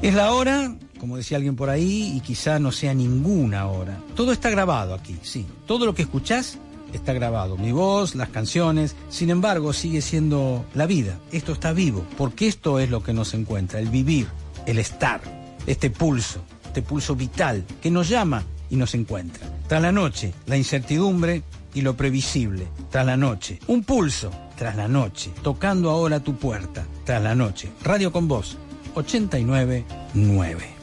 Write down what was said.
Es la hora, como decía alguien por ahí, y quizá no sea ninguna hora. Todo está grabado aquí, sí. Todo lo que escuchás está grabado. Mi voz, las canciones. Sin embargo, sigue siendo la vida. Esto está vivo, porque esto es lo que nos encuentra. El vivir, el estar, este pulso vital que nos llama y nos encuentra. Tras la noche, la incertidumbre y lo previsible. Tras la noche, un pulso. Tras la noche, tocando ahora tu puerta. Tras la noche, Radio con Vos, 89.9.